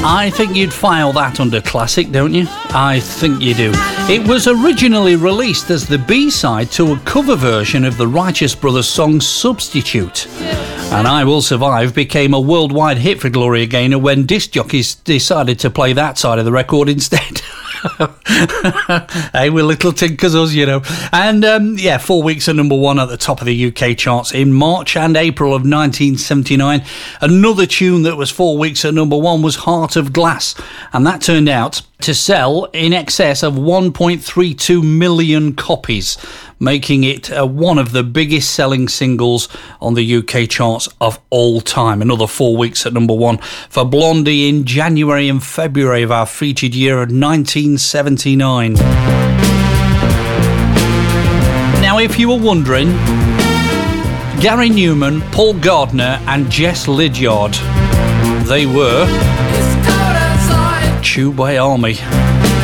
I think you'd file that under classic, don't you? I think you do. It was originally released as the B-side to a cover version of the Righteous Brothers song Substitute. And I Will Survive became a worldwide hit for Gloria Gaynor when disc jockeys decided to play that side of the record instead. Hey, we're little tinkers, us, you know. And 4 weeks at number one at the top of the UK charts in March and April of 1979. Another tune that was 4 weeks at number one was Heart of Glass, and that turned out to sell in excess of 1.32 million copies, making it one of the biggest selling singles on the UK charts of all time. Another 4 weeks at number one for Blondie in January and February of our featured year of 1979. Now, if you were wondering, Gary Newman, Paul Gardner and Jess Lydiard, they were Tubeway Army.